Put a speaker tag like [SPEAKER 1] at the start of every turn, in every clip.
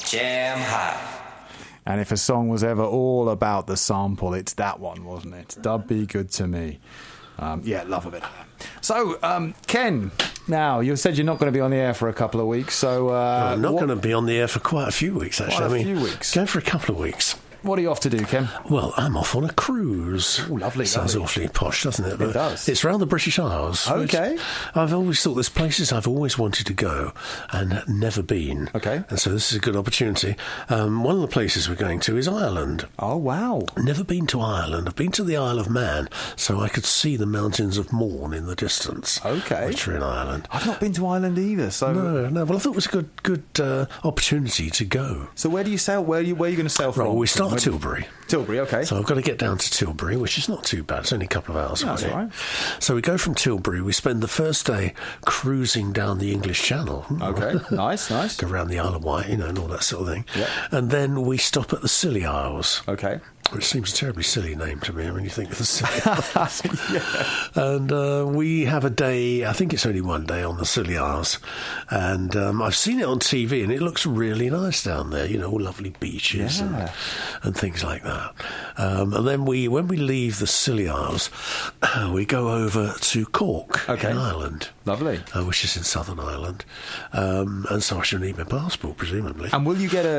[SPEAKER 1] Jam hot.
[SPEAKER 2] And if a song was ever all about the sample, it's that one, wasn't it? Dub Be Good to Me. Yeah, love a bit of that. So, Ken, now, you said you're not going to be on the air for a couple of weeks, so...
[SPEAKER 3] I'm not going to be on the air for quite a few weeks, actually.
[SPEAKER 2] Quite a few weeks.
[SPEAKER 3] Go for a couple of weeks.
[SPEAKER 2] What are you off to do, Ken?
[SPEAKER 3] Well, I'm off on a cruise.
[SPEAKER 2] Oh, lovely.
[SPEAKER 3] Sounds awfully posh, doesn't it?
[SPEAKER 2] It does.
[SPEAKER 3] It's around the British Isles.
[SPEAKER 2] Okay.
[SPEAKER 3] I've always thought there's places I've always wanted to go and never been.
[SPEAKER 2] Okay.
[SPEAKER 3] And so this is a good opportunity. One of the places we're going to is Ireland.
[SPEAKER 2] Oh, wow.
[SPEAKER 3] Never been to Ireland. I've been to the Isle of Man, so I could see the mountains of Mourne in the distance.
[SPEAKER 2] Okay.
[SPEAKER 3] Which are in Ireland.
[SPEAKER 2] I've not been to Ireland either, so...
[SPEAKER 3] No. Well, I thought it was a good opportunity to go.
[SPEAKER 2] So where do you sail? Where are you going to sail from?
[SPEAKER 3] Right, well, we start at Tilbury.
[SPEAKER 2] Tilbury, okay.
[SPEAKER 3] So I've got to get down to Tilbury, which is not too bad. It's only a couple of hours away.
[SPEAKER 2] That's all right.
[SPEAKER 3] So we go from Tilbury. We spend the first day cruising down the English Channel.
[SPEAKER 2] Okay, nice.
[SPEAKER 3] Go around the Isle of Wight, and all that sort of thing.
[SPEAKER 2] Yep.
[SPEAKER 3] And then we stop at the Scilly Isles.
[SPEAKER 2] Okay.
[SPEAKER 3] Which seems a terribly silly name to me when you think of the Scilly Isles. Yeah. And we have a day, I think it's only one day on the Scilly Isles. And I've seen it on TV and it looks really nice down there, all lovely beaches and things like that. And then when we leave the Scilly Isles, we go over to Cork in Ireland.
[SPEAKER 2] Lovely.
[SPEAKER 3] Which is in Southern Ireland. And so I shall need my passport, presumably.
[SPEAKER 2] And will you get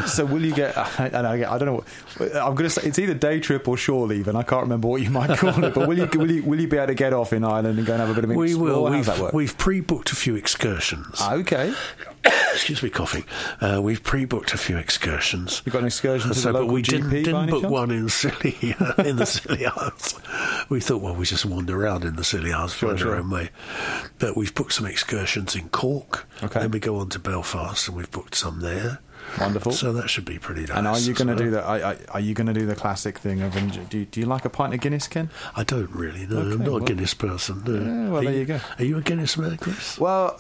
[SPEAKER 2] I don't know, I'm going to say it's either day trip or shore leave, and I can't remember what you might call it, but will you be able to get off in Ireland and go and have a bit of an explore?
[SPEAKER 3] We will.
[SPEAKER 2] How does that work?
[SPEAKER 3] We've pre-booked a few excursions.
[SPEAKER 2] Okay.
[SPEAKER 3] Excuse me, coughing. We've pre-booked a few excursions.
[SPEAKER 2] You've got an excursion to the local
[SPEAKER 3] but we
[SPEAKER 2] GP,
[SPEAKER 3] didn't book
[SPEAKER 2] chance?
[SPEAKER 3] one in the Scilly Isles. We thought, well, we just wander around in the Scilly Isles, find our own way. But we've booked some excursions in Cork.
[SPEAKER 2] Okay.
[SPEAKER 3] Then we go on to Belfast, and we've booked some there.
[SPEAKER 2] Wonderful.
[SPEAKER 3] So that should be pretty nice.
[SPEAKER 2] And are you going to do that? Are you going to do the classic thing of? Do you like a pint of Guinness, Ken?
[SPEAKER 3] I don't really. No, I'm not a Guinness person. No.
[SPEAKER 2] Yeah, well, there you go.
[SPEAKER 3] Are you a Guinness man, Chris?
[SPEAKER 2] Well,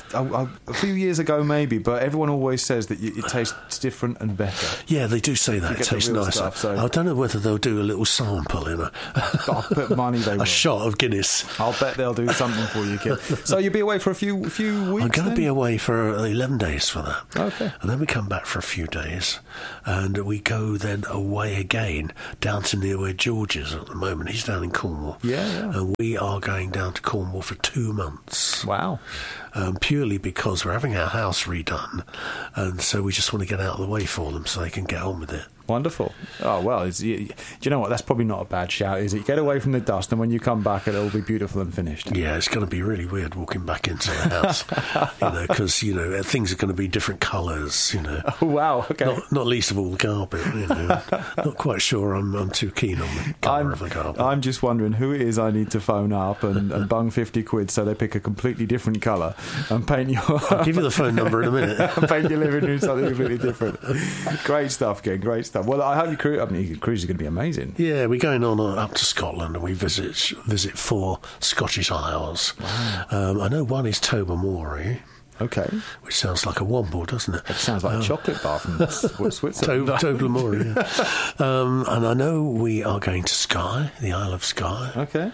[SPEAKER 2] a few years ago maybe, but everyone always says that it tastes different and better.
[SPEAKER 3] Yeah, they do say that. It tastes nicer.
[SPEAKER 2] Stuff, so.
[SPEAKER 3] I don't know whether they'll do a little sample in
[SPEAKER 2] I'll put money they will.
[SPEAKER 3] A shot of Guinness.
[SPEAKER 2] I'll bet they'll do something for you, Ken. So you'll be away for a few weeks.
[SPEAKER 3] I'm going to be away for 11 days for that.
[SPEAKER 2] Okay.
[SPEAKER 3] And then we come back for a few days. And we go then away again down to near where George is at the moment. He's down in Cornwall.
[SPEAKER 2] Yeah.
[SPEAKER 3] And we are going down to Cornwall for 2 months.
[SPEAKER 2] Wow.
[SPEAKER 3] Purely because we're having our house redone. And so we just want to get out of the way for them so they can get on with it.
[SPEAKER 2] Wonderful. Oh, well, do you know what? That's probably not a bad shout, is it? You get away from the dust, and when you come back, it'll be beautiful and finished.
[SPEAKER 3] Yeah, it's going to be really weird walking back into the house, because, things are going to be different colours,
[SPEAKER 2] Oh, wow, okay.
[SPEAKER 3] Not least of all the carpet, Not quite sure I'm too keen on the colour of the carpet.
[SPEAKER 2] I'm just wondering who it is I need to phone up and bung 50 quid so they pick a completely different colour and paint your...
[SPEAKER 3] I'll give you the phone number in a minute.
[SPEAKER 2] And paint your living room something completely different. Great stuff, Ken, great stuff. Well, I hope your cruise is going to be amazing.
[SPEAKER 3] Yeah, we're going on up to Scotland and we visit 4 Scottish Isles. Wow. I know one is Tobermory.
[SPEAKER 2] Okay.
[SPEAKER 3] Which sounds like a womble, doesn't it?
[SPEAKER 2] It sounds like a chocolate bar from Switzerland.
[SPEAKER 3] Tobermory, yeah. And I know we are going to Skye, the Isle of Skye.
[SPEAKER 2] Okay.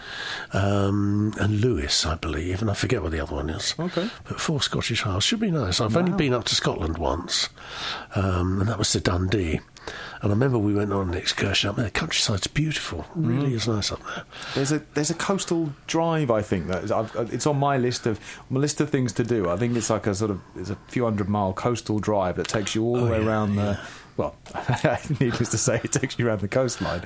[SPEAKER 3] And Lewis, I believe, and I forget what the other one is.
[SPEAKER 2] Okay.
[SPEAKER 3] But 4 Scottish Isles should be nice. I've only been up to Scotland once, and that was to Dundee. And I remember we went on an excursion up there. The countryside's beautiful. It really is nice up there.
[SPEAKER 2] There's a coastal drive, I think. It's on my list of things to do. I think it's like there's a few 100-mile coastal drive that takes you all the way around the... Well, needless to say, it takes you around the coastline,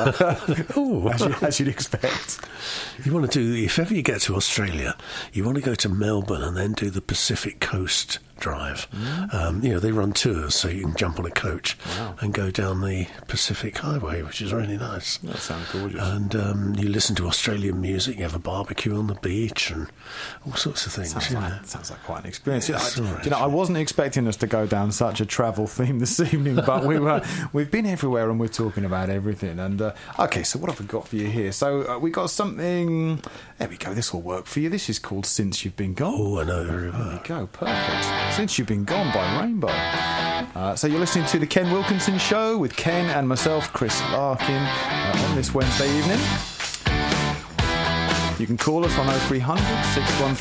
[SPEAKER 2] as you'd expect.
[SPEAKER 3] You want to do, if ever you get to Australia, you want to go to Melbourne and then do the Pacific Coast Drive. They run tours, so you can jump on a coach and go down the Pacific Highway, which is really nice.
[SPEAKER 2] That sounds gorgeous.
[SPEAKER 3] And you listen to Australian music, you have a barbecue on the beach, and all sorts of things.
[SPEAKER 2] Sounds like quite an experience. I wasn't expecting us to go down such a travel theme this evening, but we've been everywhere and we're talking about everything. And okay, so what have we got for you here? So we got something. There we go. This will work for you. This is called "Since You've Been Gone."
[SPEAKER 3] Oh, I know very well.
[SPEAKER 2] There we go. Perfect. "Since You've Been Gone" by Rainbow. So you're listening to the Ken Wilkinson Show with Ken and myself, Chris Larkin, on this Wednesday evening. You can call us on 0300 613